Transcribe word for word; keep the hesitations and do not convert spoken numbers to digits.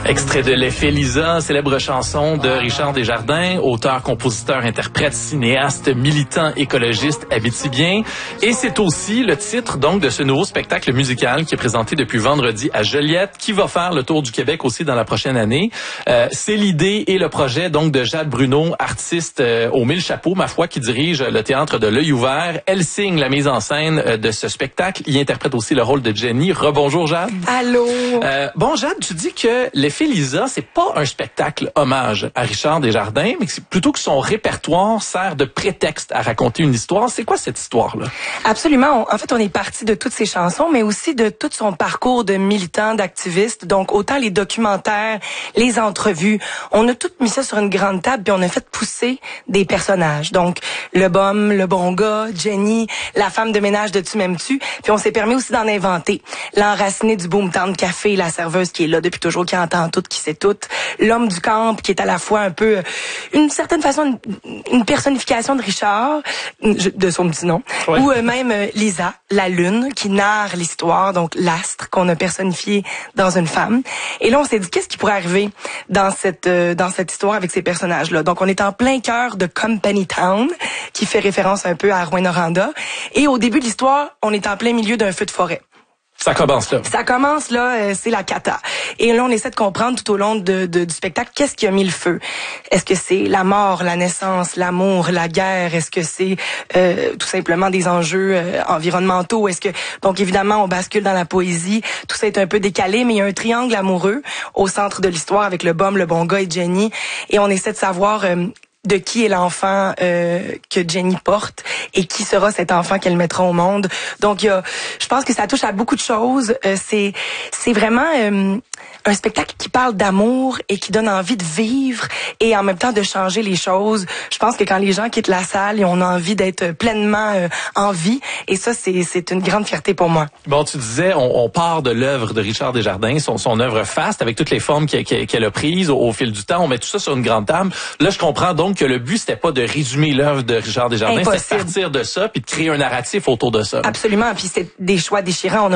Extrait de L'effet Lisa, célèbre chanson de Richard Desjardins, auteur, compositeur, interprète, cinéaste, militant, écologiste abitibien. Et c'est aussi le titre donc de ce nouveau spectacle musical qui est présenté depuis vendredi à Joliette, qui va faire le tour du Québec aussi dans la prochaine année. Euh, c'est l'idée et le projet donc de Jade Bruno, artiste euh, aux mille chapeaux, ma foi, qui dirige le théâtre de l'Œil ouvert. Elle signe la mise en scène euh, de ce spectacle. Il interprète aussi le rôle de Jenny. Rebonjour Jade. Allô. Euh, bon Jade, tu dis que L'effet Lisa, c'est pas un spectacle hommage à Richard Desjardins, mais c'est plutôt que son répertoire sert de prétexte à raconter une histoire. C'est quoi cette histoire-là? Absolument. En fait, on est parti de toutes ses chansons, mais aussi de tout son parcours de militant, d'activiste. Donc, autant les documentaires, les entrevues. On a tout mis ça sur une grande table, puis on a fait pousser des personnages. Donc, le bum, le bon gars, Jenny, la femme de ménage de Tu m'aimes-tu. Puis on s'est permis aussi d'en inventer. L'enraciné du Boomtown Café, la serveuse qui est là depuis toujours, qui entend tout, qui sait tout. L'homme du camp, qui est à la fois un peu, une certaine façon, une, une personnification de Richard, de son petit nom. Oui. Ou euh, même euh, Lisa, la lune, qui narre l'histoire, donc l'astre qu'on a personnifié dans une femme. Et là, on s'est dit, qu'est-ce qui pourrait arriver dans cette euh, dans cette histoire avec ces personnages-là? Donc, on est en plein cœur de Company Town, qui fait référence un peu à Rouyn-Noranda. Et au début de l'histoire, on est en plein milieu d'un feu de forêt. Ça commence là. Ça commence là, euh, c'est la cata. Et là, on essaie de comprendre tout au long de, de, du spectacle qu'est-ce qui a mis le feu. Est-ce que c'est la mort, la naissance, l'amour, la guerre? Est-ce que c'est euh, tout simplement des enjeux euh, environnementaux? Est-ce que donc évidemment on bascule dans la poésie. Tout ça est un peu décalé, mais il y a un triangle amoureux au centre de l'histoire avec le bum, le bon gars et Jenny. Et on essaie de savoir euh, de qui est l'enfant euh, que Jenny porte et qui sera cet enfant qu'elle mettra au monde. Donc, il y a, je pense que ça touche à beaucoup de choses. Euh, c'est, c'est vraiment euh, un spectacle qui parle d'amour et qui donne envie de vivre et en même temps de changer les choses. Je pense que quand les gens quittent la salle, ils ont envie d'être pleinement euh, en vie et ça, c'est, c'est une grande fierté pour moi. Bon, tu disais, on, on part de l'œuvre de Richard Desjardins, son, son œuvre faste avec toutes les formes qu'elle, qu'elle a prises au, au fil du temps. On met tout ça sur une grande table. Là, je comprends donc que le but, c'était pas de résumer l'œuvre de Richard Desjardins, c'était de partir de ça puis de créer un narratif autour de ça. Absolument. Puis c'est des choix déchirants. On a